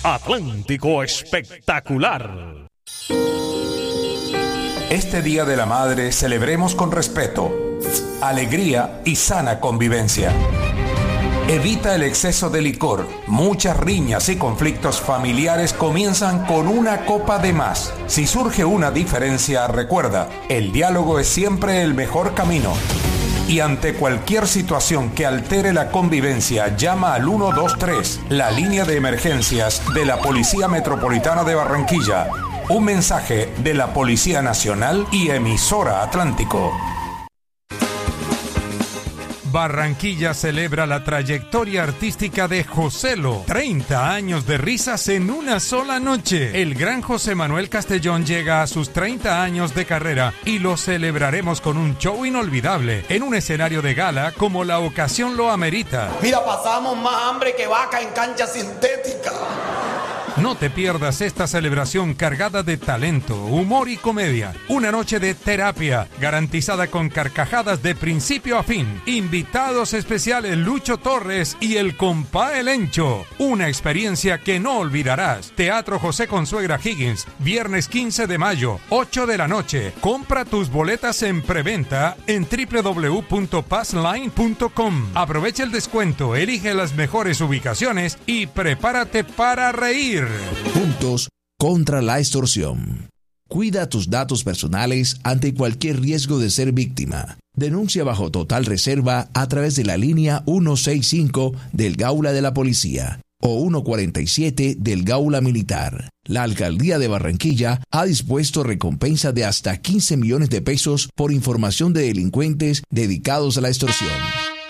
Atlántico Espectacular. Este Día de la Madre celebremos con respeto, alegría y sana convivencia. Evita el exceso de licor. Muchas riñas y conflictos familiares comienzan con una copa de más. Si surge una diferencia, recuerda, el diálogo es siempre el mejor camino. Y ante cualquier situación que altere la convivencia, llama al 123, la línea de emergencias de la Policía Metropolitana de Barranquilla. Un mensaje de la Policía Nacional y emisora Atlántico. Barranquilla celebra la trayectoria artística de Joselo. 30 años de risas en una sola noche. El gran José Manuel Castellón llega a sus 30 años de carrera y lo celebraremos con un show inolvidable en un escenario de gala como la ocasión lo amerita. Mira, pasamos más hambre que vaca en cancha sintética. No te pierdas esta celebración cargada de talento, humor y comedia. Una noche de terapia, garantizada con carcajadas de principio a fin. Invitados especiales Lucho Torres y el Compa El Encho. Una experiencia que no olvidarás. Teatro José Consuegra Higgins, viernes 15 de mayo, 8 de la noche. Compra tus boletas en preventa en www.passline.com. Aprovecha el descuento, elige las mejores ubicaciones y prepárate para reír. Juntos contra la extorsión. Cuida tus datos personales ante cualquier riesgo de ser víctima. Denuncia bajo total reserva a través de la línea 165 del Gaula de la Policía o 147 del Gaula Militar. La Alcaldía de Barranquilla ha dispuesto recompensa de hasta 15 millones de pesos por información de delincuentes dedicados a la extorsión.